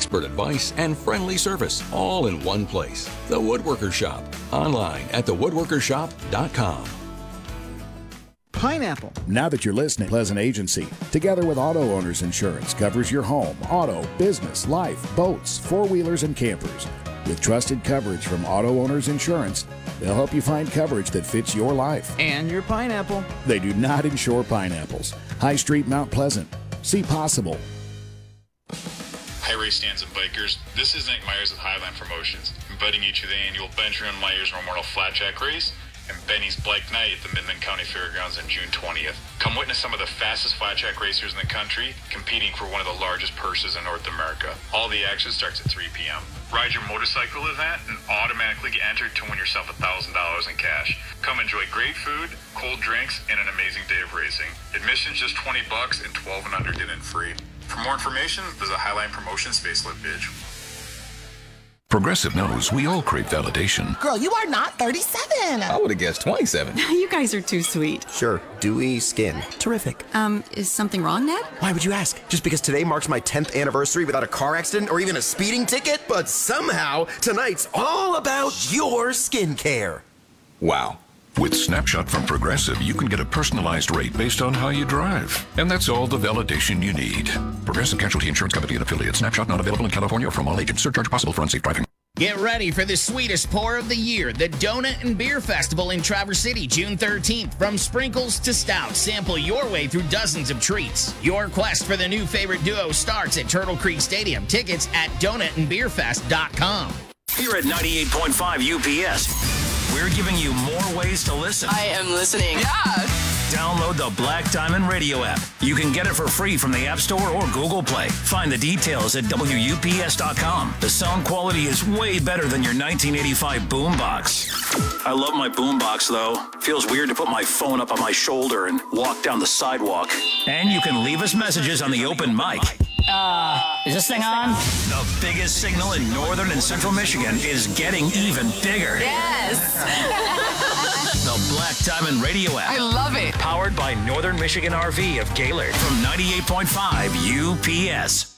expert advice, and friendly service, all in one place. The Woodworker Shop. Online at thewoodworkershop.com. Pineapple. Now that you're listening, Pleasant Agency, together with Auto Owners Insurance, covers your home, auto, business, life, boats, four-wheelers, and campers. With trusted coverage from Auto Owners Insurance, they'll help you find coverage that fits your life. And your pineapple. They do not insure pineapples. High Street, Mount Pleasant. See possible. Hi, race stands and bikers. This is Nick Myers with Highline Promotions, inviting you to the annual Benjamin Myers Memorial Flatjack Race and Benny's Bike Night at the Midland County Fairgrounds on June 20th. Come witness some of the fastest flatjack racers in the country, competing for one of the largest purses in North America. All the action starts at 3 p.m. Ride your motorcycle event and automatically get entered to win yourself $1,000 in cash. Come enjoy great food, cold drinks, and an amazing day of racing. Admission's just $20 and 12 and under get in free. For more information, visit Highline Promotions Facebook page. Progressive knows we all crave validation. Girl, you are not 37. I would have guessed 27. You guys are too sweet. Sure, dewy skin. Terrific. Is something wrong, Ned? Why would you ask? Just because today marks my 10th anniversary without a car accident or even a speeding ticket? But somehow, tonight's all about your skincare. Wow. With Snapshot from Progressive, you can get a personalized rate based on how you drive. And that's all the validation you need. Progressive Casualty Insurance Company and affiliates. Snapshot not available in California or from all agents. Surcharge possible for unsafe driving. Get ready for the sweetest pour of the year, the Donut and Beer Festival in Traverse City, June 13th. From sprinkles to stout, sample your way through dozens of treats. Your quest for the new favorite duo starts at Turtle Creek Stadium. Tickets at donutandbeerfest.com. Here at 98.5 UPS, we're giving you more ways to listen. I am listening. Yeah. Download the Black Diamond Radio app. You can get it for free from the App Store or Google Play. Find the details at WUPS.com. The sound quality is way better than your 1985 boombox. I love my boombox, though. Feels weird to put my phone up on my shoulder and walk down the sidewalk. And you can leave us messages on the open mic. Is this thing on? The biggest signal in northern and central Michigan is getting even bigger. Yes. The Black Diamond Radio app. I love it. Powered by Northern Michigan RV of Gaylord from 98.5 UPS.